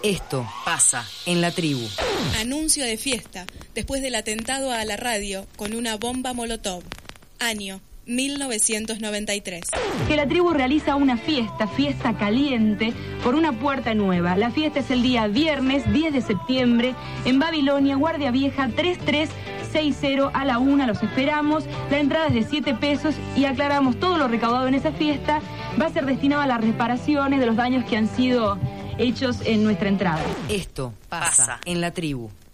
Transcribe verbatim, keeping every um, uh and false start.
Esto pasa en la tribu. Anuncio de fiesta, después del atentado a la radio con una bomba molotov. Año mil novecientos noventa y tres. Que la tribu realiza una fiesta, fiesta caliente, por una puerta nueva. La fiesta es el día viernes diez de septiembre en Babilonia, Guardia Vieja tres tres seis cero a la una. Los esperamos. La entrada es de siete pesos y aclaramos todo lo recaudado en esa fiesta va a ser destinado a las reparaciones de los daños que han sido hechos en nuestra entrada. Esto pasa en la tribu.